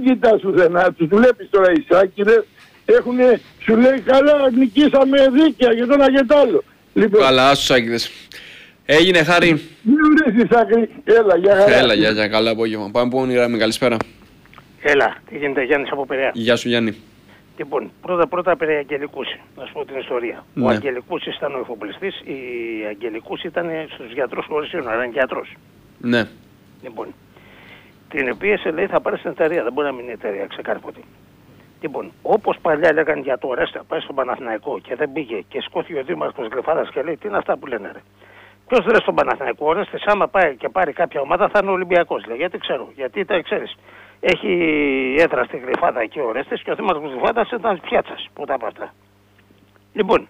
κοιτάς πουθενά. Τους βλέπεις τώρα οι Σάκηδες, σου λέει καλά νικήσαμε δίκαια και τώρα και το άλλο. Λοιπόν, καλά, στους Σάκηδες. Έγινε, Χάρη. μην βρεις άκρη. Έλα, για χαρά. Έλα, για καλά απόγευμα. Πάμε επόμενη γραμμή, καλησπέρα. Έλα, τι γίνεται, Γιάννης από Πειραιά. Γεια σου, Γιάννη. Λοιπόν, πρώτα περί Αγγελικούση, να σου πω την ιστορία. Ναι. Ο Αγγελικούσης ήταν ο εφοπλιστής, η Αγγελικούση ήταν στους γιατρούς χωρίς σύνορα, ήταν γιατρός. Ναι. Λοιπόν, την πίεσε, λέει, θα πάρει στην εταιρεία, δεν μπορεί να μείνει η εταιρεία, ξεκάρφωτη. Λοιπόν, όπως παλιά λέγανε για το Ρέστα, πάει στον Παναθηναϊκό και δεν πήγε και σκόθηκε ο Δήμαρχος Γλυφάδας και λέει, τι είναι αυτά που λένε ρε. Ποιος δεν στον Παναθηναϊκό, ο Ρέστης άμα πάει και πάρει κάποια ομάδα θα είναι ο Ολυμπιακός, λέει, γιατί ξέρω, γιατί τα ξέρεις. Έχει έδρα στη Γλυφάδα εκεί ο Ρέστης και ο Δήμαρχος Γλυφάδας ήταν πιάτσας, πρώτα απ' αυτά. Λοιπόν,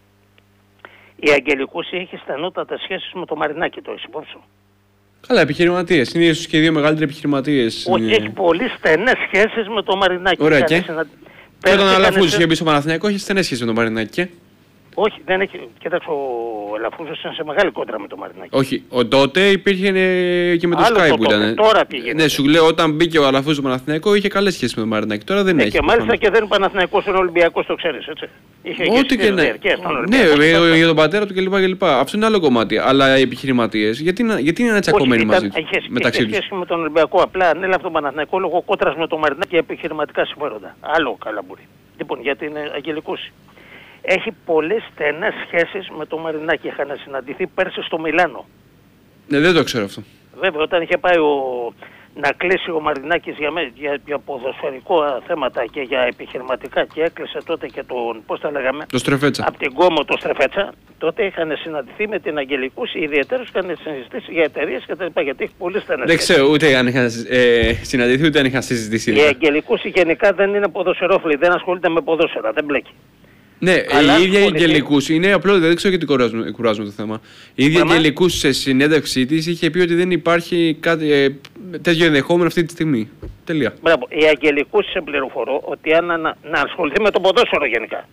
η Αγγελικούση έχει στενότατες σχέσεις με το Μαρινάκι, το έχεις υπόψη σου. Καλά, επιχειρηματίες. Είναι ίσως και οι δύο μεγαλύτεροι επιχειρηματίες. Όχι, έχει πολύ στενές σχέσεις με το Μαρινάκι. Ωραία, και όταν ο Αλαφούζος είχε μπει στο Παναθηναϊκό, είχε στενές σχέσεις με τον Μαρινάκι. Όχι, δεν έχει. Κοίταξε, ο Αλαφούζος είναι σε μεγάλη κόντρα με το Μαρινάκι. Όχι, τότε υπήρχε και με το Sky που ήταν. Τώρα πήγαινε. Ναι, σου λέω όταν μπήκε ο Αλαφούζος στο Παναθηναϊκό είχε καλές σχέσεις με τον Μαρινάκι. Τώρα δεν έχει. Και μάλιστα και δεν είναι Παναθηναϊκός, είναι Ολυμπιακός, το ξέρεις, έτσι. Είχε ό,τι και ναι. Ναι, για τον πατέρα του κλπ. Αυτό είναι άλλο κομμάτι. Αλλά οι επιχειρηματίες, γιατί είναι τσακωμένοι μαζί του. Είχε σχέση με τον Ολυμπιακό. Απλά ανέλαβε τον Παναθηναϊκό λόγω κόντρας με τον Μαρινάκι και επιχειρηματικά συμφέροντα. Άλλο καλαμπούρι. Λοιπόν, για την Αγγελικούση. Έχει πολλές στενές σχέσεις με το Μαρινάκι. Είχαν συναντηθεί πέρσι στο Μιλάνο. Ναι, δεν το ξέρω αυτό. Βέβαια, όταν είχε πάει να κλείσει ο Μαρινάκης για ποδοσφαιρικό θέματα και για επιχειρηματικά και έκλεισε τότε και τον, πώς τα λέγαμε, το Στρεφέτσα. Από την Κόμο το Στρεφέτσα, τότε είχαν συναντηθεί με την Αγγελικούση, ιδιαίτερως είχαν συζητήσει για εταιρείες και τα λοιπά, γιατί έχει πολύ στενές. Δεν ξέρω ούτε αν είχαν συναντηθεί ούτε αν είχαν συζητήσει. Η Αγγελικούση γενικά δεν είναι ποδοσφαιρόφιλη, δεν ασχολείται με ποδόσφαιρα, δεν μπλέκει. Ναι, η ίδια η Αγγελικούση είναι απλό, δεν ξέρω γιατί κουράζουμε το θέμα. Η ίδια η Αγγελικούση σε συνέντευξή της είχε πει ότι δεν υπάρχει κάτι τέτοιο ενδεχόμενο αυτή τη στιγμή. Τελεία. Μπράβο. Η Αγγελικούση σε πληροφορώ ότι αν να ασχοληθεί με το ποδόσφαιρο γενικά.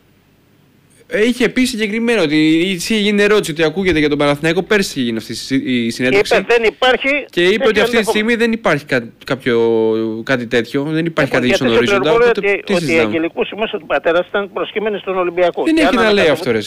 Είχε πει συγκεκριμένα ότι γίνει ερώτηση ότι ακούγεται για τον Παναθηναϊκό, πέρσι είχε γίνει αυτή η συνέντευξη. Είπε, δεν υπάρχει, και είπε ότι αυτή τη στιγμή δεν υπάρχει κάτι τέτοιο, δεν υπάρχει κάτι στον ορίζοντα. Ότι η Αγγελικούση μέσω του πατέρα ήταν προσκύμενη στον Ολυμπιακό. Δεν έχει να λέει αυτό,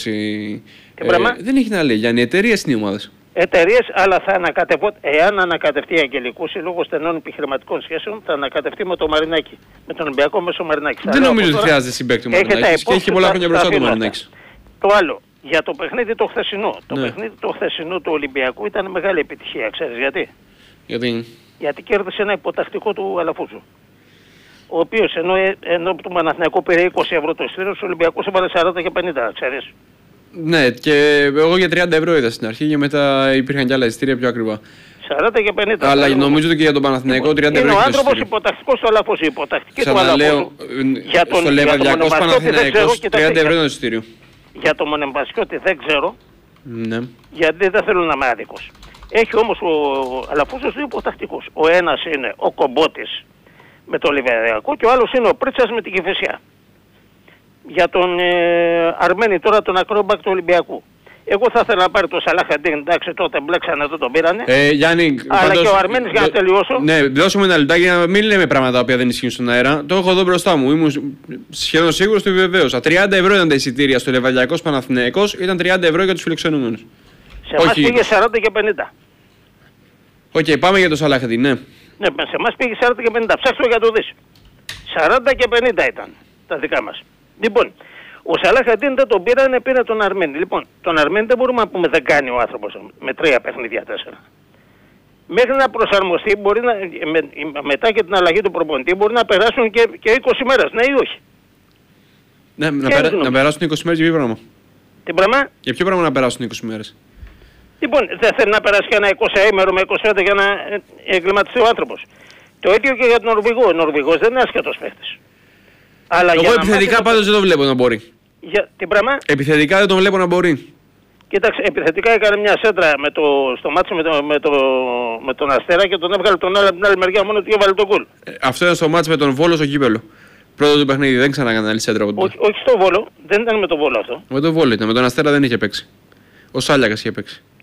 δεν έχει να λέει, Γιάννη, εταιρείες είναι οι ομάδες. Εταιρείες, αλλά θα εάν ανακατευτεί η Αγγελικούση λόγω στενών επιχειρηματικών σχέσεων, θα ανακατευτεί με το Μαρινάκι. Με τον Ολυμπιακό μέσω Μαρινάκι. Δεν νομίζω ότι χρειάζεται συμπαίκτη ο Μαρινάκης και έχει πολλά χρόνια μπροστά του Μαρινάκης. Το άλλο, για το παιχνίδι το χθεσινό. Το παιχνίδι το χθεσινό του Ολυμπιακού ήταν μεγάλη επιτυχία, ξέρεις γιατί. Γιατί κέρδισε ένα υποτακτικό του Αλαφούζου. Ο οποίος ενώ του Παναθηναϊκού πήρε 20 ευρώ το εισιτήριο, ο Ολυμπιακός έβαλε 40 και 50, ξέρεις. Ναι, και εγώ για 30 ευρώ είδα στην αρχή και μετά υπήρχαν και άλλα εισιτήρια πιο ακριβά. 40 και 50. Αλλά νομίζω ότι και για τον Παναθηναϊκό 30 ευρώ είναι ο άνθρωπος υποτακτικός του Αλαφούζου, υποτακτική του Αλαφούζου. Στο Λεβαδιακός Παναθηναϊκός 30 ευρώ το εισιτήριο. Για το Μονεμπασκιώτη δεν ξέρω, ναι. Γιατί δεν θέλω να είμαι άδικος. Έχει όμως ο Αλαφούζος δύο υποτακτικούς. Ο ένας είναι ο Κομπότης με το Λεβαδιακό και ο άλλος είναι ο Πρίτσας με την Κηφισιά. Για τον Αρμένη τώρα τον ακρόμπακ του Ολυμπιακού. Εγώ θα ήθελα να πάρει το Σαλάχαντιν, εντάξει τότε μπλέξανε, δεν τον πήρανε. Γιάννη, αλλά πάντως, και ο Αρμένης για να τελειώσω. Ναι, δώσουμε ένα λεπτάκι για να μην λέμε πράγματα τα οποία δεν ισχύουν στον αέρα. Το έχω εδώ μπροστά μου, ήμουν σχεδόν σίγουρος, το επιβεβαίωσα. 30 ευρώ ήταν τα εισιτήρια στο Λεβαδιακός Παναθηναϊκός, ήταν 30 ευρώ για τους φιλοξενούμενους. Σε εμάς πήγε 40 και 50. Οκ, πάμε για το Σαλάχαντιν, ναι. Ναι, σε εμάς πήγε 40 και 50, ψάξτε για το δεις. 40 και 50 ήταν τα δικά μας. Λοιπόν, ο Σαλάχαντιν δεν τον πήρε τον Αρμένη. Λοιπόν, τον Αρμένη δεν μπορούμε να πούμε δεν κάνει ο άνθρωπος με 3 παιχνίδια 4. Μέχρι να προσαρμοστεί, μπορεί να, μετά και την αλλαγή του προπονητή, μπορεί να περάσουν και 20 μέρες, ναι ή όχι. Ναι, να περάσουν 20 μέρες για ποιο πράγμα. Τι πράγμα? Για ποιο πράγμα να περάσουν 20 μέρες. Λοιπόν, δεν θέλει να περάσει και ένα 20 ημέρο με 25 για να εγκληματιστεί ο άνθρωπος. Το ίδιο και για τον Νορβηγό. Ο Νορβηγός δεν είναι άσχετος παίχτης. Εγώ επιθετικά πάντως δεν το βλέπω να μπορεί. Τι πράγμα? Επιθετικά δεν τον βλέπω να μπορεί. Κοίταξε, επιθετικά έκανε μια σέντρα στο μάτσο με τον Αστέρα και τον έβγαλε τον άλλο από την άλλη μεριά μόνο του έβαλε τον γκολ. Αυτό ήταν στο μάτσο με τον Βόλο στο κύπελο. Πρώτο του παιχνίδι, δεν ξανακάνε άλλη σέντρα από τότε. Όχι στο Βόλο, δεν ήταν με τον Βόλο αυτό. Με τον Βόλο ήταν, με τον Αστέρα δεν είχε παίξει. Ο Σάλιακας είχε παίξει.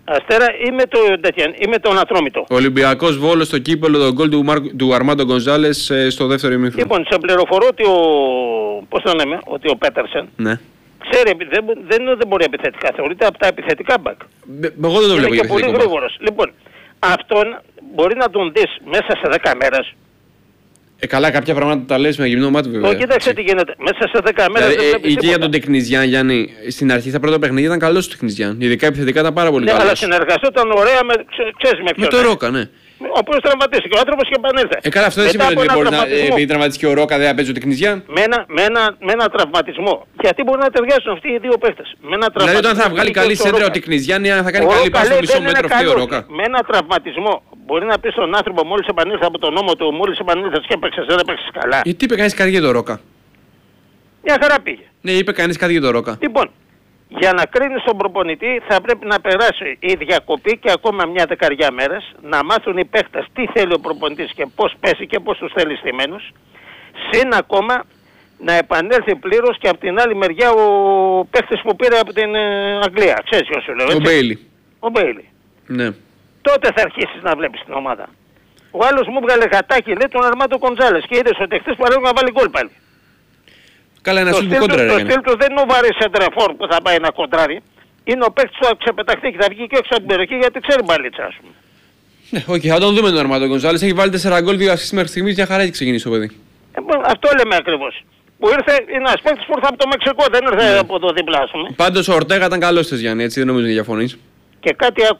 Αστέρα ή με τον Ατρόμητο. Ολυμπιακός Βόλος στο κύπελλο, τον γκολ του Αρμάντο Γκονζάλες στο δεύτερο ημίχρονο. Λοιπόν, σε πληροφορώ ότι ότι ο Πέτερσεν. Ναι. Ξέρει, δεν μπορεί επιθετικά, θεωρείται από τα επιθετικά μπακ. Εγώ δεν το βλέπω. Είναι και πολύ γρήγορος. Λοιπόν, αυτόν μπορεί να τον δεις μέσα σε 10 μέρες. Καλά, κάποια πράγματα τα λες με γυμνό μάτι βέβαια. Κοίταξε τι γίνεται. Μέσα σε 10 μέρες δεν βλέπεις και για τον Τεκνιζιάν, Γιάννη, στην αρχή στα πρώτα παιχνίδια ήταν καλός ο Τεκνιζιάν. Ειδικά επιθετικά ήταν πάρα πολύ καλός. Ναι, αλλά συνεργαζόταν ωραία ξέρεις με ποιον. Με το Ρόκα, ναι. Ο οποίος τραυματίστηκε, ο άνθρωπος και επανήλθε. Καλά, αυτό δεν σημαίνει ότι μπορεί να επειδή τραυματίστηκε ο Ρόκα δεν παίζει ο Τεκνιζιάν. Με ένα τραυματισμό. Γιατί μπορεί να ταιριάσουν αυτοί οι δύο παίχτες. Δηλαδή όταν θα βγάλει καλή σέντρα ο Τεκνιζιάν ή αν θα κάνει καλή πάση στο μισό μέτρο αυτή ο Ρόκα. Με ένα τραυματισμό μπορεί να πει στον άνθρωπο μόλις επανήλθε από τον νόμο του, μόλις επανήλθες και έπαιξες, δεν έπαιξες καλά. Γιατί είπε κανείς κάτι για το Ρόκα. Μια χαρά πήγε. Ναι, είπε κανείς κάτι για το Ρόκα. Λοιπόν, για να κρίνεις τον προπονητή θα πρέπει να περάσει η διακοπή και ακόμα μια δεκαριά μέρες, να μάθουν οι παίχτες τι θέλει ο προπονητής και πώς πέσει και πώς τους θέλει στημένους, συν ακόμα να επανέλθει πλήρως και από την άλλη μεριά ο παίχτης που πήρε από την Αγγλία. Ξέρεις ποιος σου λέω, έτσι. Ο Μπέιλι. Ο Μπέιλι. Ναι. Τότε θα αρχίσεις να βλέπεις την ομάδα. Ο άλλος μου βγάλε γατάκι, λέει, τον Αρμάντο Γκονζάλες και είδες ότι χθες παρέλαβε να βάλει γκολ πάλι. Καλά, ένα στυλ που κόντραρε. Το στυλ του δεν είναι ο βαρύς σεντρεφόρ που θα πάει να κοντράρει. Είναι ο παίκτης που θα ξεπεταχθεί και θα βγει και έξω από την περιοχή γιατί ξέρει μπαλίτσα, ας πούμε. Ναι, όχι, θα τον δούμε τον Αρμάντο Γκονζάλες. Έχει βάλει 4 γκολ, 2 ασίστ μέχρι στιγμής, μια χαρά έχει ξεκινήσει το παιδί. Αυτό λέμε ακριβώς. Που ήρθε, είναι ένας παίκτης που ήρθε από το Μεξικό, δεν ήρθε από το δίπλα, ας πούμε. Πάντως ο Ορτέγα ήταν καλός της, Γιάννη, έτσι δεν νομίζω να διαφωνείς. Και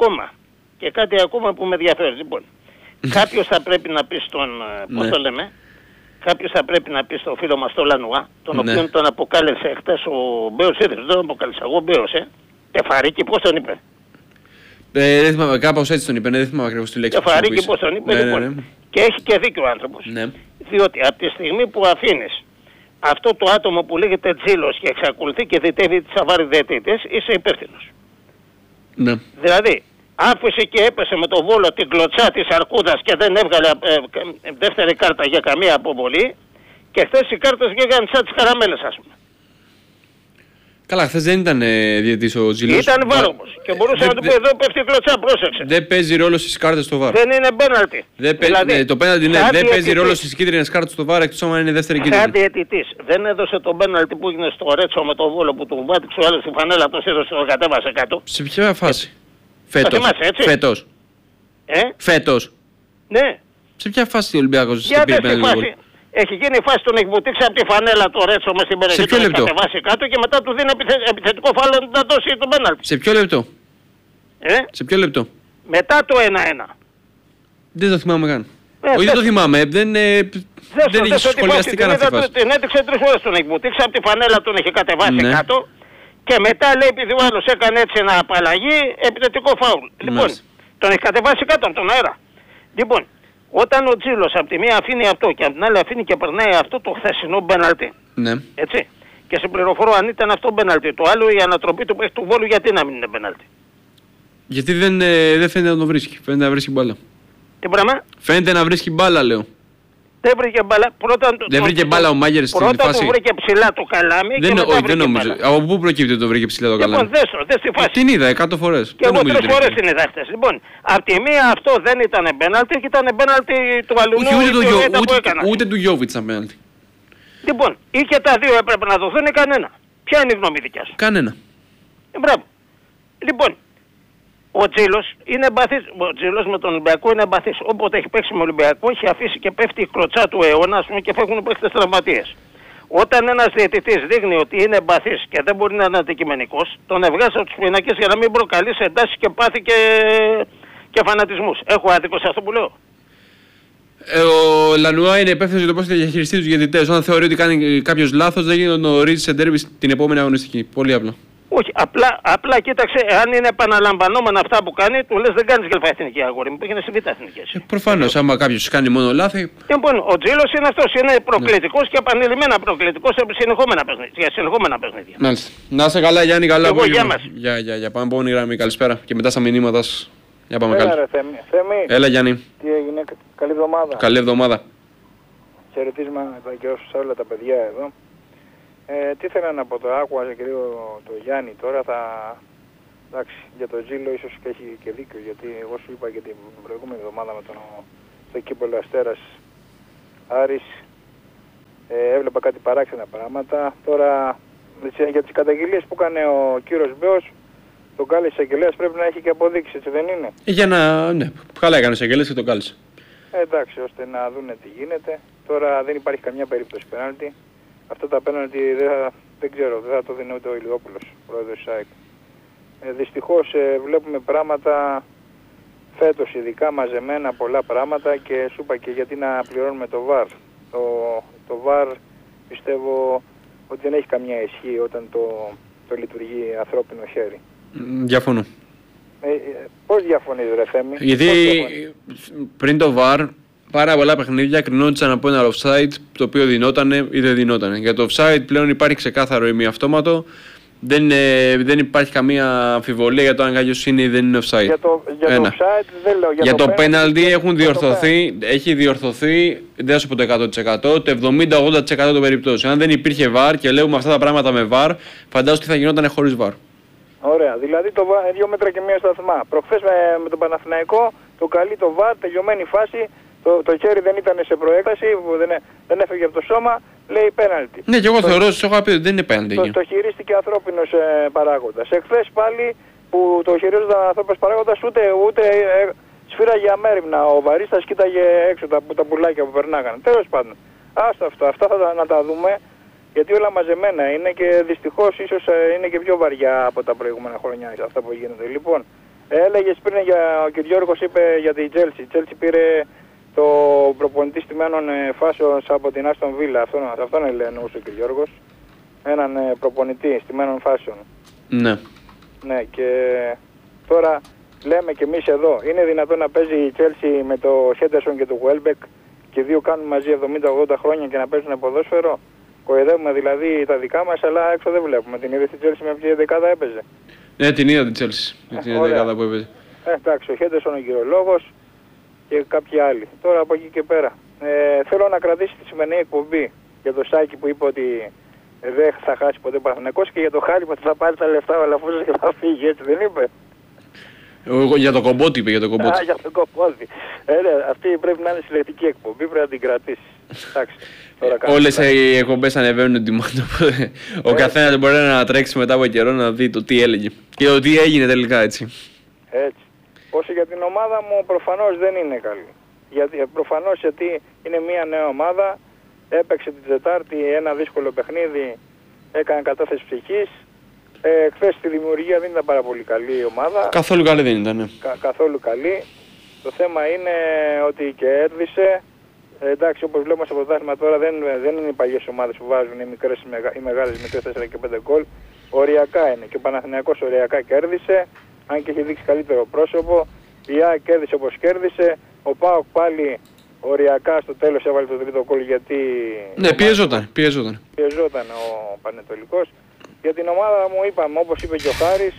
κάτι ακόμα που με ενδιαφέρει. Λοιπόν, κάποιος θα πρέπει να πει στον. Πώς το λέμε. Κάποιος θα πρέπει να πει στο φίλο μας τον Λανουά, τον οποίον τον αποκάλεσε χτες ο Μπέος, δεν τον αποκάλεσα εγώ, Μπέος, Τεφαρίκη, πώς τον είπε. Δεν θυμάμαι, κάπως έτσι τον είπε, δεν θυμάμαι ακριβώς τη λέξη. Τεφαρίκη, πώς τον είπε, λοιπόν. Και έχει και δίκιο ο άνθρωπος. Ναι. Διότι από τη στιγμή που αφήνεις αυτό το άτομο που λέγεται Τζίλος και εξακολουθεί και διτεύει τις αβαριδετήτες, είσαι υπεύθυνος. Ναι. Δηλαδή, άφησε και έπεσε με το Βόλο την κλωτσά της Αρκούδας και δεν έβγαλε δεύτερη κάρτα για καμία αποβολή και χθες οι κάρτες βγήκαν σαν τις καραμέλες, ας πούμε. Καλά, χθες δεν ήταν διαιτητής ο Τζίλος. Ήταν βάρ όμως. Και μπορούσε να του πει εδώ πέφτει η κλωτσά, πρόσεξε. Δεν παίζει ρόλο στις κάρτες στο βάρ. Δεν είναι πέναλτι. Δηλαδή, το πέναλτι ναι, δεν παίζει ρόλο στις κίτρινες κάρτες στο βάρ εκτός αν είναι δεύτερη κίτρινη. Σαν διαιτητής δεν έδωσε τον πέναλτι που έγινε στο Ρέτσο με το Βόλο που του βάτηξε ο άλλος στη φανέλα, το έδωσε, το κατέβασε κάτω. Σε ποια φάση? Φέτος. Ναι. Σε ποια φάση ο Ολυμπιακός πήρε πέναλτι? Έχει γίνει φάση, τον έχει βουτήξει από τη φανέλα το Ρέτσο μες στην περιοχή, τον έχει κατεβάσει κάτω και μετά του δίνει επιθετικό φάλο να δώσει τον πέναλτι. Σε ποιο λεπτό? Σε ποιο λεπτό? Μετά το 1-1. Δεν το θυμάμαι καν. Όχι, δεν το θυμάμαι. Δεν έχει σχολιαστεί καν αυτή η φάση. Την έδειξε 3 φορές, τον έχει βουτήξει από τη φανέλα, τον έχει κατεβάσει κάτω και μετά λέει επειδή ο άλλος έκανε έτσι ένα απαλλαγή, επιθετικό φάουλ. Λοιπόν, τον έχει κατεβάσει κάτω από τον αέρα. Λοιπόν, όταν ο Τζίλος από τη μία αφήνει αυτό και από την άλλη αφήνει και περνάει αυτό το χθεσινό πέναλτι, έτσι, και σε πληροφορώ αν ήταν αυτό πέναλτι, το άλλο η ανατροπή του παίχτη του Βόλου γιατί να μην είναι πέναλτι? Γιατί δεν φαίνεται να το βρίσκει, φαίνεται να βρίσκει μπάλα. Τι πράγμα? Φαίνεται να βρίσκει μπάλα, λέω. Δεν βρήκε μπάλα. Δεν βρήκε μπάλα ο Μάγερ στην φάση. Πρώτα του βρήκε ψηλά το καλάμι και μετά βρήκε δεν νομίζω. Μπάλα. Από πού προκύπτει ότι το βρήκε ψηλά το καλάμι? Λοιπόν, δες τη φάση. Την είδα 100 φορές. Και εγώ 3 φορές την είδα χτες. Λοιπόν, απ' τη μία αυτό δεν ήταν πέναλτι και ήταν πέναλτι του Αλουνού. Ούτε του Γιώβιτς ήταν πέναλτι. Λοιπόν, ή και τα δύο έπρεπε να δοθούν ή κανένα. Ποια είναι η γνώμη δικιά σου? Κανένα. Μπράβο. Λοιπόν, ο Τζίλος είναι εμπαθής. Ο Τζίλος με τον Ολυμπιακό είναι εμπαθής. Όποτε έχει παίξει με Ολυμπιακό έχει αφήσει και πέφτει η κλωτσά του αιώνα, ας πούμε, και φεύγουν παίχτες τραυματίες. Όταν ένας διαιτητής δείχνει ότι είναι εμπαθής και δεν μπορεί να είναι αντικειμενικός, τον εβγάζει από τους πινακές για να μην προκαλεί σε εντάσεις και πάθη και φανατισμούς. Έχω άδικο σε αυτό που λέω? Ο Λανουά είναι υπεύθυνος για το πώς θα διαχειριστεί τους διαιτητές. Όταν θεωρεί ότι κάνει κάποιος λάθος, δεν γίνεται να ορίζει σε ντέρμπι την επόμενη αγωνιστική. Πολύ απλά. Όχι, απλά κοίταξε, αν είναι επαναλαμβανόμενα αυτά που κάνει, του λες δεν κάνεις γελφα εθνική αγόρι μου, πήγαινε σε β' εθνικές. Προφανώς, άμα κάποιος κάνει μόνο λάθη. Λοιπόν, ο Τζίλος είναι αυτός, είναι προκλητικός και επανειλημμένα προκλητικός σε συνεχόμενα παιχνίδια. Μάλιστα. Να είσαι καλά, Γιάννη, καλά. Γεια μας. Για πάμε επόμενη γραμμή, καλησπέρα. Και μετά στα μηνύματα σας. Για πάμε καλά. Θέμη. Έλα, Γιάννη. Τι έγινε, καλή εβδομάδα. Καλή εβδομάδα. Χαιρετίσματα και όσους όλα τα παιδιά εδώ. Τι ήθελα να πω, το άκουα και το Γιάννη τώρα, Εντάξει, για τον Τζίλο ίσως και έχει και δίκιο, γιατί εγώ σου είπα και την προηγούμενη εβδομάδα με το κύπελλο Αστέρας Άρης, έβλεπα κάτι παράξενα πράγματα. Τώρα για τις καταγγελίες που έκανε ο κύριος Μπέος, τον κάλεσε εισαγγελέας, πρέπει να έχει και αποδείξει, έτσι δεν είναι? Για να... Ναι, καλά έκανε εισαγγελέας και τον κάλεσε. Εντάξει, ώστε να δούνε τι γίνεται. Τώρα δεν υπάρχει καμιά περίπτωση πέναλτι. Αυτά τα πέναλτι δεν ξέρω, δεν θα το δίνει ούτε ο Ηλιόπουλος, πρόεδρος της ΑΕΚ. Δυστυχώς βλέπουμε πράγματα φέτος ειδικά μαζεμένα, πολλά πράγματα, και σου είπα και γιατί να πληρώνουμε το VAR. Το VAR πιστεύω ότι δεν έχει καμιά ισχύ όταν το λειτουργεί ανθρώπινο χέρι. Διαφωνώ. Πώς διαφωνείς ρε Θέμη? Γιατί πριν το VAR πάρα πολλά παιχνίδια κρινόντουσαν από ένα offside το οποίο δινότανε ή δεν δινότανε. Για το offside πλέον υπάρχει ξεκάθαρο ημιαυτόματο. Δεν υπάρχει καμία αμφιβολία για το αν κάποιος είναι ή δεν είναι offside. Για το offside δεν λέω. Για το penalty έχει διορθωθεί, δεν θα σου πω το 100%, το 70-80% των περιπτώσεων. Αν δεν υπήρχε VAR και λέγουμε αυτά τα πράγματα με VAR, φαντάζομαι τι θα γινόταν χωρίς VAR. Ωραία, δηλαδή 2 μέτρα και 1 σταθμά. Προχθές με τον Παναθηναϊκό το καλεί το VAR, τελειωμένη φάση. Το χέρι δεν ήταν σε προέκταση, δεν έφεγε από το σώμα, λέει πέναλτι. Ναι, και εγώ θεωρώ, σου είχα πει ότι δεν είναι πέναλτι. Το χειρίστηκε ανθρώπινος παράγοντας. Εχθές πάλι που το χειρίζονταν ανθρώπινος παράγοντας, ούτε σφύραγε αμέριμνα. Ο βαρίστας κοίταγε έξω τα πουλάκια που περνάγανε. Τέλος πάντων, αυτά θα να τα δούμε, γιατί όλα μαζεμένα είναι και δυστυχώς ίσως είναι και πιο βαριά από τα προηγούμενα χρόνια αυτά που γίνονται. Λοιπόν, έλεγες πριν ο κ. Γιώργος είπε για την Chelsea. Η Chelsea πήρε το προπονητή στημένων φάσεων από την Άστον Βίλα. Αυτόν εννοούσε ο κ. Γιώργος. Έναν προπονητή στημένων φάσεων. Ναι. Ναι, και τώρα λέμε κι εμείς εδώ, είναι δυνατόν να παίζει η Chelsea με το Χέντερσον και το Welbeck και δύο κάνουν μαζί 70-80 χρόνια και να παίζουν ποδόσφαιρο? Κοροϊδεύουμε δηλαδή τα δικά μας, αλλά έξω δεν βλέπουμε. Την είδε τη Chelsea με ποια δεκάδα έπαιζε? Ναι, την είδα την Chelsea. Την δεκάδα που έπαιζε. Εντάξει, ο Χέντερσον ο γυρολόγος και κάποιοι άλλοι. Τώρα από εκεί και πέρα. Θέλω να κρατήσει τη σημερινή εκπομπή για το Σάκη που είπε ότι δεν θα χάσει ποτέ Παναθηναϊκός, και για το Χάρη που θα πάρει τα λεφτά ο Αλαφούζος και θα φύγει, έτσι δεν είπε? Για το Κομπότη είπε, για το Κομπότη. Για το Κομπότη. Αυτή πρέπει να είναι συλλεκτική εκπομπή, πρέπει να την κρατήσει. Όλες οι εκπομπές ανεβαίνουν τιμάτο. Ο καθένας μπορεί να τρέξει μετά από καιρό να δει το τι έλεγε και το τι έγινε τελικά, έτσι. Έτσι. Όσο για την ομάδα μου, προφανώς δεν είναι καλή. Προφανώς γιατί είναι μια νέα ομάδα. Έπαιξε την Τετάρτη ένα δύσκολο παιχνίδι, έκανε κατάθεση ψυχής. Χθες στη δημιουργία δεν ήταν πάρα πολύ καλή η ομάδα. Καθόλου καλή δεν ήταν. Ναι. Καθόλου καλή. Το θέμα είναι ότι κέρδισε. Εντάξει, όπως βλέπουμε στο πρωτάθλημα τώρα δεν είναι οι παλιές ομάδες που βάζουν οι μεγάλες μικρές 4 και 5 γκολ. Οριακά είναι. Και ο Παναθηναϊκός οριακά κέρδισε, αν και έχει δείξει καλύτερο πρόσωπο. Η ΑΕΚ κέρδισε όπως κέρδισε. Ο ΠΑΟΚ πάλι οριακά στο τέλος έβαλε το τρίτο γκολ, γιατί... Ναι, πιεζόταν ο Πανετολικός. Για την ομάδα μου είπαμε, όπως είπε και ο Χάρης,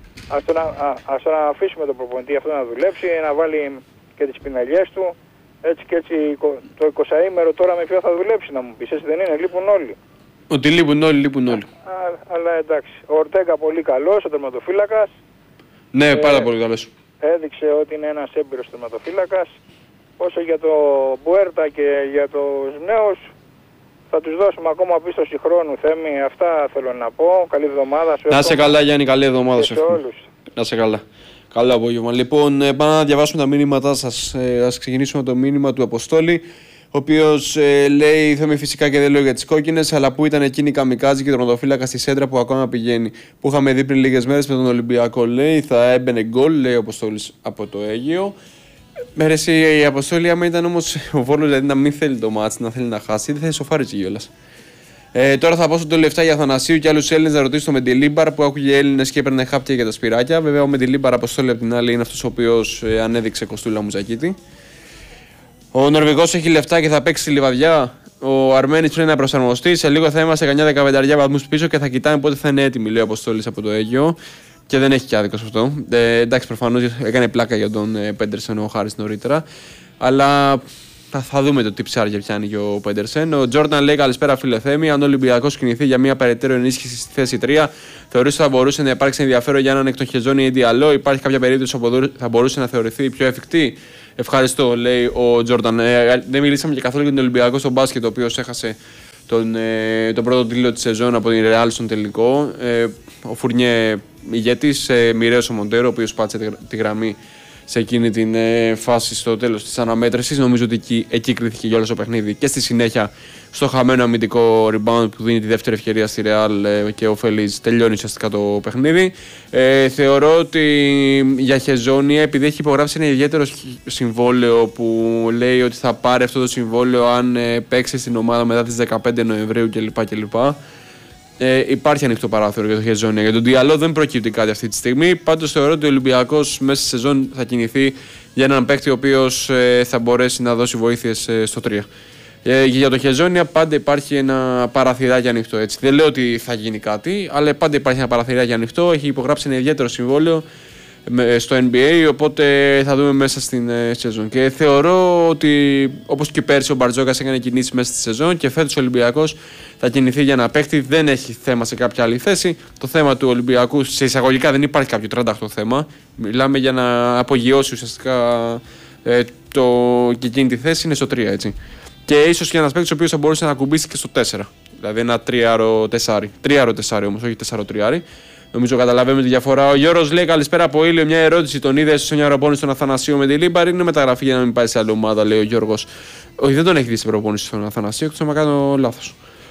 ας τον αφήσουμε τον προπονητή αυτό να δουλέψει, να βάλει και τις πινελιές του. Έτσι και έτσι το 20ήμερο τώρα με ποιο θα δουλέψει, να μου πεις, έτσι δεν είναι? Λείπουν όλοι. Ότι λείπουν όλοι. Αλλά εντάξει. Ο Ορτέγκα πολύ καλός, ο τερματοφύλακας. Ναι, πάρα πολύ καλός. Έδειξε ότι είναι ένας έμπειρος τερματοφύλακας. Όσο για το Μπουέρτα και για τους νέους, θα τους δώσουμε ακόμα πίστοση χρόνου, Θέμη. Αυτά θέλω να πω. Καλή εβδομάδα σου. Να σε καλά, Γιάννη, καλή εβδομάδα σε όλους. Να σε καλά. Καλό απόγευμα. Λοιπόν, πάμε να διαβάσουμε τα μήνυματά σας. Ας ξεκινήσουμε το μήνυμα του Αποστόλη, ο οποίος λέει: Θέμη, φυσικά και δεν λέω για τις κόκκινες, αλλά που ήταν εκείνη η καμικάζη και το τερματοφύλακα στη σέντρα που ακόμα πηγαίνει. Που είχαμε δει πριν λίγες μέρες με τον Ολυμπιακό. Λέει: θα έμπαινε γκολ, λέει ο Αποστόλης από το Αίγυο. Μέρεση η Αποστόλη, άμα ήταν όμως ο Βόλος, δηλαδή να μην θέλει το μάτς, να θέλει να χάσει, δεν θα ισοφάριζε κιόλας. Τώρα θα πάω στο λεφτά για Αθανασίου και άλλους Έλληνες να ρωτήσω το Μεντιλίμπαρ που άκουγε Έλληνες και έπαιρνε χάπια για τα σπυράκια. Βέβαια, ο Μεντιλίμπαρ, Αποστόλη απ' την άλλη, είναι αυτός ο οποίος ανέδειξε Κοστούλα Μουζακίτη. Ο Νορβηγός έχει λεφτά και θα παίξει στη Λιβαδιά. Ο Αρμένης πρέπει να προσαρμοστεί. Σε λίγο θα είμαστε κανιά 15 βαθμούς πίσω και θα κοιτάμε πότε θα είναι έτοιμοι, λέει ο Αποστόλης από το Αίγυο. Και δεν έχει και άδικο σε αυτό. Εντάξει, προφανώς έκανε πλάκα για τον Πέντερσον ο Χάρης νωρίτερα. Αλλά θα δούμε το τι ψάρια πιάνει και ο Πέντερσεν. Ο Τζόρνταν λέει καλησπέρα φίλε Θέμη. Αν ο Ολυμπιακός κινηθεί για μια περαιτέρω ενίσχυση στη θέση 3, θεωρείς ότι θα μπορούσε να υπάρξει ενδιαφέρον για έναν εκ των Χεζόνι ή Διαλό? Υπάρχει κάποια περίπτωση που θα μπορούσε να θεωρηθεί πιο εφικτή? Ευχαριστώ, λέει ο Τζόρνταν. Δεν μιλήσαμε και καθόλου για τον Ολυμπιακό στο μπάσκετ, ο οποίος έχασε τον πρώτο τίτλο της σεζόν από την Ρεάλ στον τελικό. Ο Φουρνιέ ηγέτης, μοιραίος ο Μοντέρο, ο οποίος πάτησε τη γραμμή σε εκείνη την φάση στο τέλος της αναμέτρησης. Νομίζω ότι εκεί κρίθηκε για όλο το παιχνίδι και στη συνέχεια στο χαμένο αμυντικό rebound που δίνει τη δεύτερη ευκαιρία στη Real και ο Φελίζ τελειώνει ουσιαστικά το παιχνίδι. Θεωρώ ότι για Χεζόνια, επειδή έχει υπογράψει ένα ιδιαίτερο συμβόλαιο που λέει ότι θα πάρει αυτό το συμβόλαιο αν παίξει στην ομάδα μετά τις 15 Νοεμβρίου κλπ. Υπάρχει ανοιχτό παράθυρο για το Χεζόνια. Για τον Διαλό δεν προκύπτει κάτι αυτή τη στιγμή. Πάντως θεωρώ ότι ο Ολυμπιακός μέσα στη σεζόν θα κινηθεί για έναν παίκτη ο οποίος θα μπορέσει να δώσει βοήθειες στο 3. Για το Χεζόνια πάντα υπάρχει ένα παραθυράκι ανοιχτό. Έτσι. Δεν λέω ότι θα γίνει κάτι, αλλά πάντα υπάρχει ένα παραθυράκι ανοιχτό. Έχει υπογράψει ένα ιδιαίτερο συμβόλαιο στο NBA, οπότε θα δούμε μέσα στην σεζόν. Και θεωρώ ότι όπως και πέρσι ο Μπαρτζόκας έκανε κινήσεις μέσα στη σεζόν και φέτος ο Ολυμπιακός θα κινηθεί για ένα παίκτη. Δεν έχει θέμα σε κάποια άλλη θέση. Το θέμα του Ολυμπιακού σε εισαγωγικά δεν υπάρχει κάποιο 38 θέμα. Μιλάμε για να απογειώσει ουσιαστικά και εκείνη τη θέση είναι στο 3, έτσι. Και ίσως και ένας παίκτης ο οποίος θα μπορούσε να ακουμπήσει και στο 4. Δηλαδή ένα 3-4. 3-4 όμως, όχι 4-3. Νομίζω καταλαβαίνουμε τη διαφορά. Ο Γιώργος λέει καλησπέρα από Ήλιο. Μια ερώτηση. Τον είδε στο μια προπόνηση στον Αθανασίου με τη Λίμπαρ? Είναι μεταγραφή για να μην πάει σε άλλη ομάδα, λέει ο Γιώργος. Όχι, δεν τον έχει δει στην προπόνηση στον Αθανασίου, εκτός να κάνω λάθος.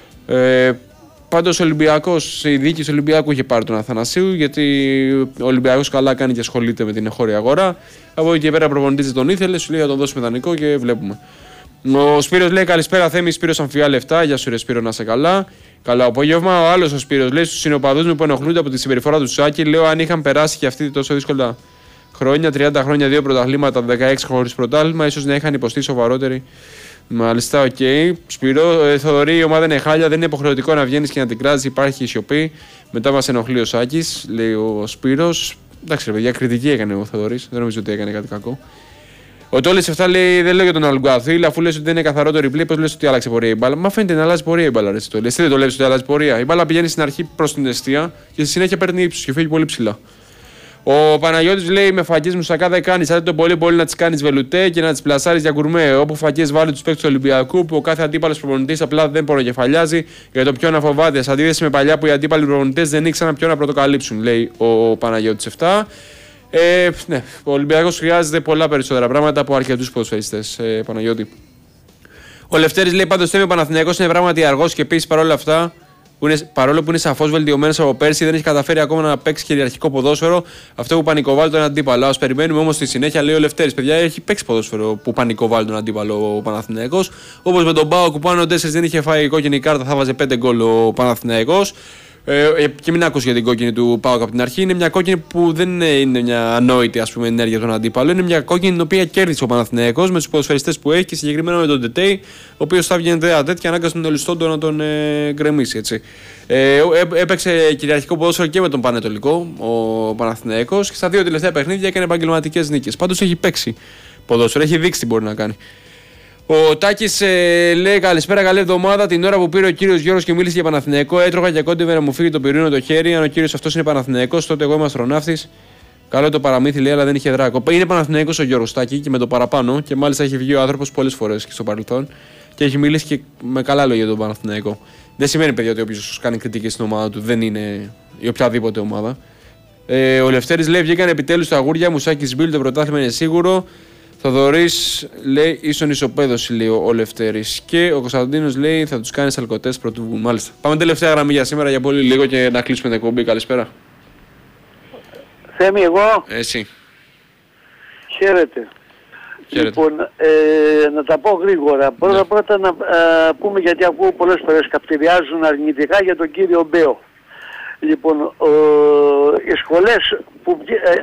Πάντως η διοίκηση του Ολυμπιακού είχε πάρει τον Αθανασίου, γιατί ο Ολυμπιακός καλά κάνει και ασχολείται με την εγχώρια αγορά. Από εκεί και πέρα προπονητής δεν τον ήθελε, σου λέει θα τον δώσουμε δανεικό και βλέπουμε. Ο Σπύρος λέει καλησπέρα Θέμη, Σπύρος Αμφιά Λεφτά. Γεια σου ρε Σπύρο, να σε καλά. Καλό απόγευμα. Ο άλλος ο Σπύρος λέει στους συνοπαδούς μου που ενοχλούνται από τη συμπεριφορά του Σάκη, λέω αν είχαν περάσει και αυτοί τόσο δύσκολα χρόνια, 30 χρόνια, 2 πρωταθλήματα, 16 χωρίς πρωτάθλημα, ίσως να είχαν υποστεί σοβαρότεροι. Μάλιστα, οκ. Σπύρο, Θοδωρή, η ομάδα είναι χάλια, δεν είναι υποχρεωτικό να βγαίνει και να την κράζει, υπάρχει η σιωπή. Μετά μας ενοχλεί ο Σάκης, λέει ο Σπύρος. Εντάξει, ρε παιδιά, κριτική έκανε ο Θοδωρής, δεν νομίζω ότι έκανε κάτι κακό. Ο Τόλης 7 λέει: δεν λέω για τον Αλγκουαθίλ, αφού λες ότι δεν είναι καθαρό το replay, πώς λες ότι άλλαξε πορεία η μπάλα? Μα φαίνεται να αλλάζει πορεία η μπάλα, ρε Τόλη. Εσύ δεν το λες ότι αλλάζει πορεία? Η μπάλα πηγαίνει στην αρχή προς την αιστεία και στη συνέχεια παίρνει ύψος και φύγει πολύ ψηλά. Ο Παναγιώτης λέει: με φακές μουσακά δεν κάνεις. Αν το πολύ να τις κάνεις βελουτέ και να τις πλασάρεις για γκουρμέ. Όπου φακές βάλει τους παίκτες του Ολυμπιακού, που ο κάθε αντίπαλος προπονητής απλά δεν ποροκεφαλιάζει για το ποιον να φοβάται. Σε αντίθεση με παλιά που οι αντίπαλοι προπονητές δεν ήξεραν ποιον να πρωτοκαλύψουν, λέει ο Παναγιώτης 7. Ναι, ο Ολυμπιακός χρειάζεται πολλά περισσότερα πράγματα από αρκετούς ποδοσφαιριστές, Παναγιώτη. Ο Λευτέρης λέει: πάντως ο Παναθηναϊκός είναι πράγματι αργός και επίσης παρόλα αυτά, παρόλο που είναι σαφώς βελτιωμένος από πέρσι, δεν έχει καταφέρει ακόμα να παίξει κυριαρχικό ποδόσφαιρο. Αυτό που πανικοβάλλει τον αντίπαλο. Ας περιμένουμε όμως στη συνέχεια, λέει ο Λευτέρης. Παιδιά, έχει παίξει ποδόσφαιρο που πανικοβάλλει τον αντίπαλο ο Παναθηναϊκός. Όπως με τον Πάο που πάνω 4 δεν είχε φάει κόκκινη κάρτα, θα βάζε 5 γκολ ο Παναθηναϊκός. Και μην άκουσε για την κόκκινη του ΠΑΟΚ από την αρχή. Είναι μια κόκκινη που δεν είναι μια ανόητη ας πούμε, ενέργεια των αντίπαλων. Είναι μια κόκκινη την οποία κέρδισε ο Παναθηναϊκός με τους ποδοσφαιριστές που έχει και συγκεκριμένα με τον Τετέι, ο οποίος θα βγαίνει τέτοια και ανάγκασε τον Ελιστόντο να τον γκρεμίσει. Έτσι. Έπαιξε κυριαρχικό ποδόσφαιρο και με τον Πανετολικό ο Παναθηναϊκός και στα 2 τελευταία παιχνίδια έκανε επαγγελματικές νίκες. Πάντως έχει παίξει ποδόσφαιρο, έχει δείξει τι μπορεί να κάνει. Ο Τάκης λέει καλησπέρα, καλή εβδομάδα. Την ώρα που πήρε ο κύριος Γιώργος και μίλησε για Παναθηναϊκό, έτρωγα και κόντευε να μου φύγει το πυρήνο το χέρι. Αν ο κύριος αυτός είναι Παναθηναϊκός, τότε εγώ είμαι αστροναύτης. Καλό το παραμύθι, λέει, αλλά δεν είχε δράκο. Είναι Παναθηναϊκός ο Γιώργος Τάκη και με το παραπάνω, και μάλιστα έχει βγει ο άνθρωπος πολλές φορές και στο παρελθόν και έχει μιλήσει και με καλά λόγια για τον Παναθηναϊκό. Δεν σημαίνει, παιδιά, ότι όποιος κάνει κριτική στην ομάδα του δεν είναι η οποιαδήποτε ομάδα. Ο Λευτέρης λέει: βγήκαν επιτέλους τα αγούρια μου, Σάκης Μπίλ, το πρωτάθλημα είναι σίγουρο. Θοδωρής λέει ίσον ισοπαίδωση, λέει ο Λευτέρης. Και ο Κωνσταντίνος λέει θα τους κάνει αλκοτές πρωτού βγουν. Μάλιστα. Πάμε τελευταία γραμμή για σήμερα για πολύ λίγο και να κλείσουμε την εκπομπή. Καλησπέρα. Θέμη, εγώ. Εσύ. Χαίρετε. Λοιπόν, να τα πω γρήγορα. Πρώτα να πούμε, γιατί ακούω πολλές φορές καυτηριάζουν αρνητικά για τον κύριο Μπέο. Λοιπόν, οι σχολές που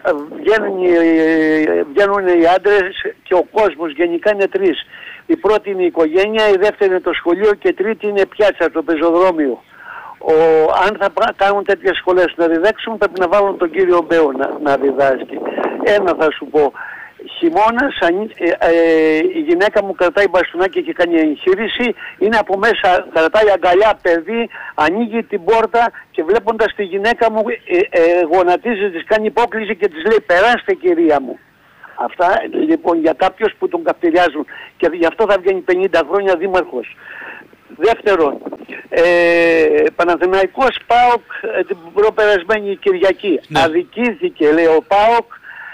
βγαίνουν οι άντρες και ο κόσμος γενικά είναι 3. Η πρώτη είναι η οικογένεια, η δεύτερη είναι το σχολείο και η τρίτη είναι πιάτσα, το πεζοδρόμιο. Αν θα κάνουν τέτοιες σχολές να διδάξουν, πρέπει να βάλουν τον κύριο Μπέο να διδάσκει. Ένα θα σου πω. χειμώνας, η γυναίκα μου κρατάει μπαστούνάκι και κάνει εγχείρηση, είναι από μέσα, κρατάει αγκαλιά παιδί, ανοίγει την πόρτα και βλέποντας τη γυναίκα μου γονατίζει, της κάνει υπόκληση και της λέει περάστε κυρία μου. Αυτά λοιπόν για κάποιους που τον καυτηριάζουν και γι' αυτό θα βγαίνει 50 χρόνια δήμαρχος. Δεύτερον, Παναθηναϊκός ΠΑΟΚ την προπερασμένη Κυριακή. Ναι. Αδικήθηκε λέει ο ΠΑΟΚ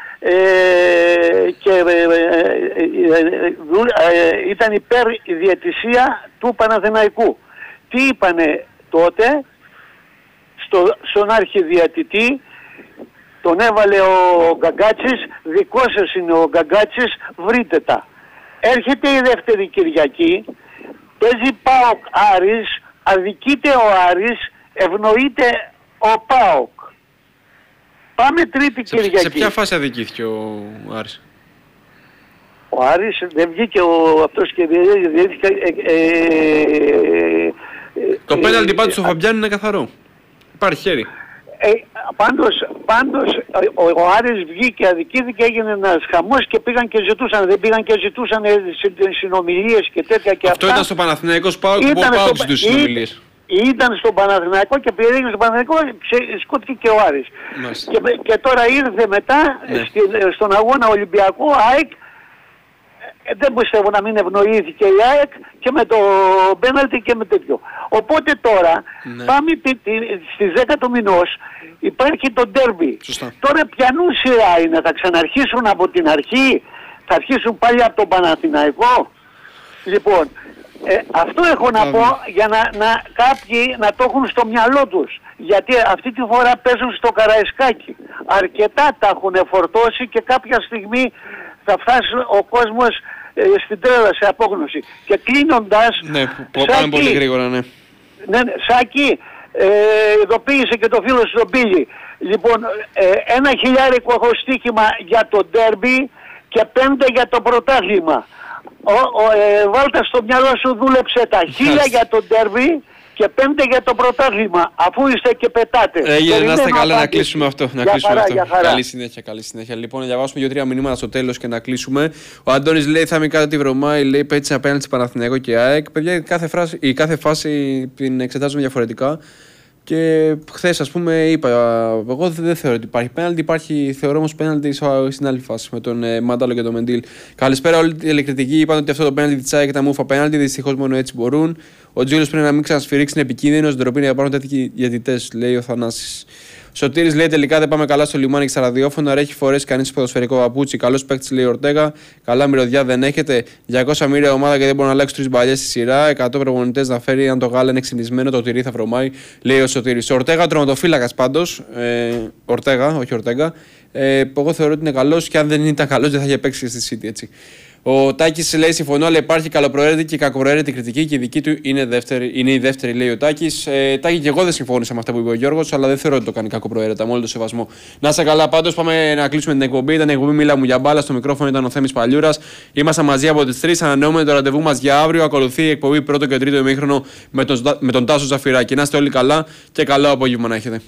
και ήταν υπέρ η διαιτησία του Παναθηναϊκού. Τι είπανε τότε στον αρχιδιαιτητή, τον έβαλε ο Γκαγκάτσης, δικό σας είναι ο Γκαγκάτσης, βρείτε τα. Έρχεται η δεύτερη Κυριακή, παίζει ΠΑΟΚ Άρης, αδικείται ο Άρης, ευνοείται ο ΠΑΟΚ. Πάμε τρίτη Κυριακή. Σε ποια φάση αδικήθηκε ο Άρης? Ο Άρης δεν βγήκε αυτός και διέδειχε... Το πέναλτι πάντως στο Φαμπιάνι είναι καθαρό. Υπάρχει χέρι. Πάντως ο Άρης βγήκε, αδικήθηκε, έγινε ένας χαμός και πήγαν και ζητούσαν, δεν πήγαν και ζητούσαν συνομιλίες και τέτοια και αυτό αυτά. Ήταν στο Παναθηναϊκό ΠΑΟΚ που ο ΠΑΟΚ ζητούσε συνομιλίες. Ήταν στον Παναθηναϊκό και επειδή έγινε στον Παναθηναϊκό σκότηκε και ο Άρης. Και τώρα ήρθε μετά στον αγώνα Ολυμπιακό ΑΕΚ. Δεν πιστεύω να μην ευνοήθηκε η ΑΕΚ και με το πέναλτι και με τέτοιο. Οπότε τώρα πάμε στις 10 του μηνός, υπάρχει το ντέρμπι. Τώρα ποιανού σειρά είναι, θα ξαναρχίσουν από την αρχή, θα αρχίσουν πάλι από τον Παναθηναϊκό? Λοιπόν, αυτό έχω να πω για να κάποιοι να το έχουν στο μυαλό τους. Γιατί αυτή τη φορά παίζουν στο Καραϊσκάκι. Αρκετά τα έχουν φορτώσει και κάποια στιγμή θα φτάσει ο κόσμος στην τρέλα, σε απόγνωση. Και κλείνοντας... Ναι, πάμε πολύ γρήγορα, ναι. Ναι, Σάκη, ειδοποίησε και το φίλο σου τον Πίλη. Λοιπόν, 1.000 έχω στοίχημα για το ντέρμπι και 5 για το πρωτάθλημα. Βάλτε στο μυαλό σου, δούλεψε τα 1.000 για το ντέρμπι και 5 για το πρωτάθλημα, αφού είστε και πετάτε. Έγινε, να είστε καλά, να κλείσουμε αυτό. Καλή συνέχεια. Λοιπόν, να διαβάσουμε 2-3 μηνύματα στο τέλος και να κλείσουμε. Ο Αντώνης λέει: θα είμαι κάτω τη βρωμάει, λέει πέτσε απέναντι σε Παναθηναϊκό και ΑΕΚ. Παιδιά, η κάθε φάση την εξετάζουμε διαφορετικά. Και χθες, ας πούμε, είπα, εγώ δεν θεωρώ ότι υπάρχει πέναλτι. Θεωρώ όμως πέναλτι στην άλλη φάση με τον Μάνταλο και τον Μεντίλ. Καλησπέρα, όλη την ηλεκτρική. Είπαν ότι αυτό το πέναλτι της ΑΕΚ ήταν μούφα πέναλτι. Δυστυχώς μόνο έτσι μπορούν. Ο Τζίλος πρέπει να μην ξανασφυρίξει, είναι επικίνδυνος. Ντροπή να πάρουν τέτοιοι διαιτητές, λέει ο Θανάσης. Σωτήρης λέει: τελικά δεν πάμε καλά στο λιμάνι και στα ραδιόφωνα. Έχει φορέσει κανείς ποδοσφαιρικό παπούτσι. Καλός παίκτης, λέει Ορτέγα. Καλά μυρωδιά δεν έχετε. 200 μοίρια ομάδα και δεν μπορεί να αλλάξει 3 μπαλιές στη σειρά. 100 προπονητές να φέρει. Αν το γάλα είναι ξυνισμένο, το τυρί θα βρωμάει, λέει ο Σωτήρης. Ο Ορτέγα, τροματοφύλακας πάντως. Ορτέγα, όχι Ορτέγα. Εγώ θεωρώ ότι είναι καλός και αν δεν ήταν καλός δεν θα είχε παίξει στη City, έτσι. Ο Τάκης λέει: συμφωνώ, αλλά υπάρχει καλοπροαίρετη και κακοπροαίρετη κριτική και η δική του είναι η δεύτερη, λέει ο Τάκης. Τάκη, και εγώ δεν συμφώνησα με αυτά που είπε ο Γιώργος, αλλά δεν θεωρώ ότι το κάνει κακοπροαίρετα, με όλο το σεβασμό. Να είστε καλά, πάντως πάμε να κλείσουμε την εκπομπή. Ήταν η εκπομπή Μίλα μου για μπάλα. Στο μικρόφωνο ήταν ο Θέμης Παλιούρας. Ήμασταν μαζί από τις 3. Ανανεώνουμε το ραντεβού μας για αύριο. Ακολουθεί η εκπομπή πρώτο και τρίτο ημίχρονο με τον Τάσο Ζαφυράκη. Να είστε όλοι καλά και καλό απόγευμα να έχετε.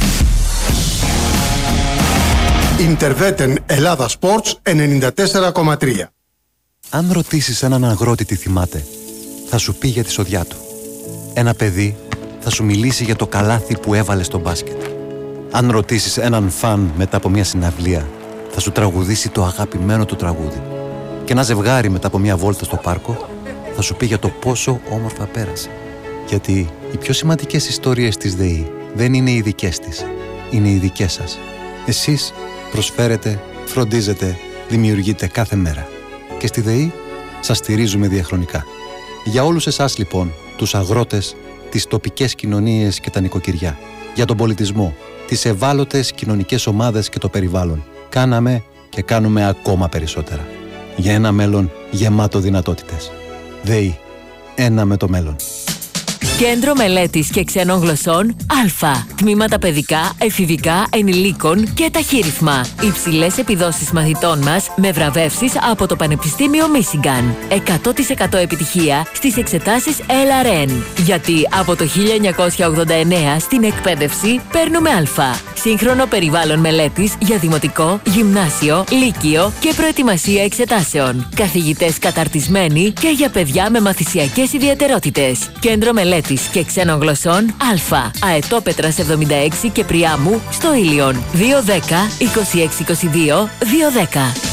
Interveten Ελλάδα Sports 94,3. Αν ρωτήσεις έναν αγρότη τι θυμάται, θα σου πει για τη σοδιά του. Ένα παιδί θα σου μιλήσει για το καλάθι που έβαλε στο μπάσκετ. Αν ρωτήσεις έναν φαν μετά από μια συναυλία, θα σου τραγουδήσει το αγαπημένο του τραγούδι. Και ένα ζευγάρι μετά από μια βόλτα στο πάρκο, θα σου πει για το πόσο όμορφα πέρασε. Γιατί οι πιο σημαντικές ιστορίες της ΔΕΗ δεν είναι οι δικές της, είναι οι δικές σας. Εσείς προσφέρετε, φροντίζετε, δημιουργείτε κάθε μέρα. Και στη ΔΕΗ σας στηρίζουμε διαχρονικά. Για όλους εσάς λοιπόν, τους αγρότες, τις τοπικές κοινωνίες και τα νοικοκυριά, για τον πολιτισμό, τις ευάλωτες κοινωνικές ομάδες και το περιβάλλον, κάναμε και κάνουμε ακόμα περισσότερα. Για ένα μέλλον γεμάτο δυνατότητες. ΔΕΗ. Ένα με το μέλλον. Κέντρο Μελέτης και Ξένων Γλωσσών Α. Τμήματα παιδικά, εφηβικά, ενηλίκων και ταχύρυθμα. Υψηλές επιδόσεις μαθητών μας με βραβεύσεις από το Πανεπιστήμιο Μίσιγκαν. 100% επιτυχία στις εξετάσεις LRN. Γιατί από το 1989 στην εκπαίδευση παίρνουμε Α. Σύγχρονο περιβάλλον μελέτης για δημοτικό, γυμνάσιο, λύκειο και προετοιμασία εξετάσεων. Καθηγητές καταρτισμένοι και για παιδιά με μαθησιακές ιδιαιτερότητες. Κέντρο Μελέτης και Ξένων Γλωσσών Α. Αετόπετρας 76 και Πριάμου στο Ήλιον. 210 2622 210.